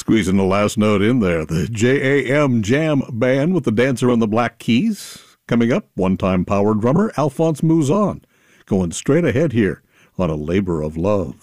Squeezing the last note in there, the JAM Jam Band with the Dancer on the Black Keys. Coming up, one-time power drummer Alphonse Mouzon, going straight ahead here on A Labor of Love.